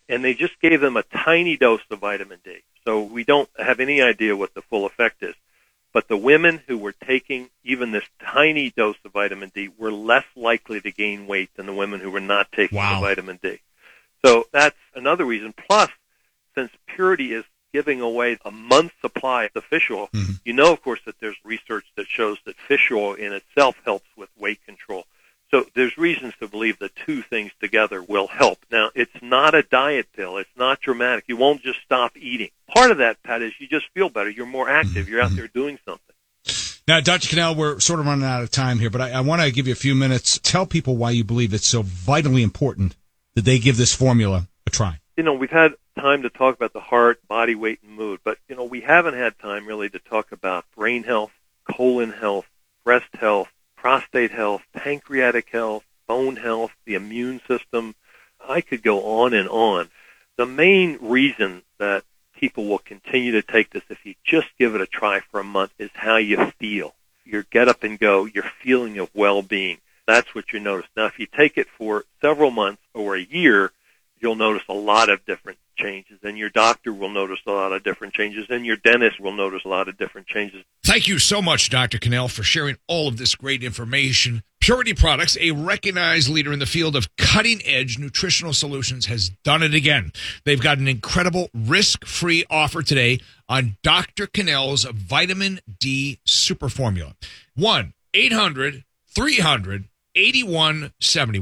and they just gave them a tiny dose of vitamin D. So we don't have any idea what the full effect is. But the women who were taking even this tiny dose of vitamin D were less likely to gain weight than the women who were not taking the vitamin D. So that's another reason. Plus, since Purity is giving away a month's supply of the fish oil, you know, of course, that there's research that shows that fish oil in itself helps with weight control. So there's reasons to believe the two things together will help. Now, it's not a diet pill. It's not dramatic. You won't just stop eating. Part of that, Pat, is you just feel better. You're more active. You're out there doing something. Now, Dr. Cannell, we're sort of running out of time here, but I want to give you a few minutes. Tell people why you believe it's so vitally important that they give this formula a try. You know, we've had time to talk about the heart, body weight, and mood, but, you know, we haven't had time really to talk about brain health, colon health, breast health, prostate health, pancreatic health, bone health, the immune system. I could go on and on. The main reason that people will continue to take this if you just give it a try for a month is how you feel. Your get up and go, your feeling of well-being. That's what you notice. Now, if you take it for several months or a year, you'll notice a lot of different changes, and your doctor will notice a lot of different changes, and your dentist will notice a lot of different changes. Thank you so much, Dr. Cannell, for sharing all of this great information. Purity Products, a recognized leader in the field of cutting-edge nutritional solutions, has done it again. They've got an incredible risk-free offer today on Dr. Cannell's Vitamin D Super Formula. 1-800-300-8170.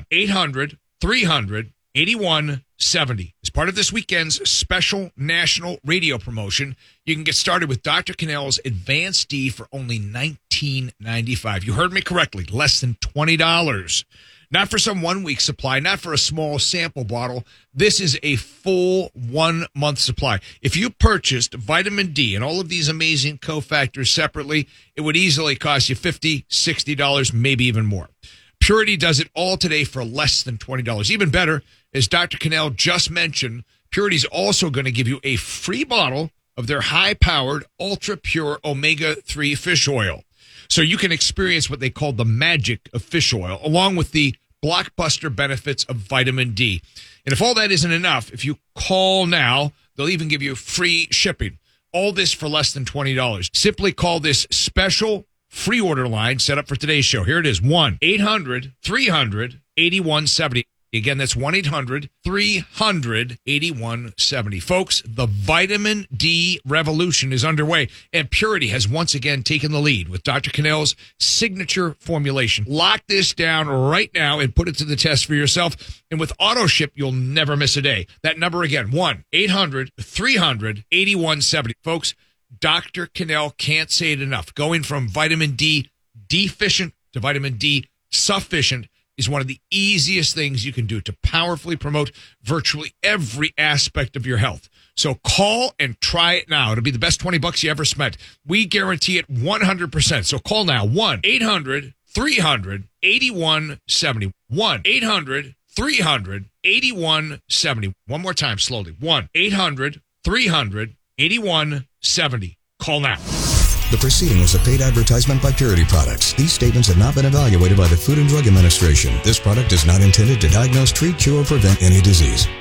1-800-300-8170. As part of this weekend's special national radio promotion, you can get started with Dr. Cannell's Advanced D for only $19.95. You heard me correctly, less than $20. Not for some one-week supply, not for a small sample bottle. This is a full 1 month supply. If you purchased vitamin D and all of these amazing cofactors separately, it would easily cost you $50, $60, maybe even more. Purity does it all today for less than $20. Even better, as Dr. Cannell just mentioned, Purity's also going to give you a free bottle of their high-powered, ultra-pure omega-3 fish oil. So you can experience what they call the magic of fish oil, along with the blockbuster benefits of vitamin D. And if all that isn't enough, if you call now, they'll even give you free shipping. All this for less than $20. Simply call this special free order line set up for today's show. Here it is, 1-800-300-8170. Again, that's 1-800-300-8170. Folks, the vitamin D revolution is underway, and Purity has once again taken the lead with Dr. Cannell's signature formulation. Lock this down right now and put it to the test for yourself. And with auto ship, you'll never miss a day. That number again, 1-800-300-8170. Folks, Dr. Cannell can't say it enough. Going from vitamin D deficient to vitamin D sufficient is one of the easiest things you can do to powerfully promote virtually every aspect of your health. So call and try it now. It'll be the best $20 you ever spent. We guarantee it 100%. So call now, 1-800-300-8170. 1-800-300-8170. One more time, slowly. 1-800-300-8170. Call now. The preceding was a paid advertisement by Purity Products. These statements have not been evaluated by the Food and Drug Administration. This product is not intended to diagnose, treat, cure, or prevent any disease.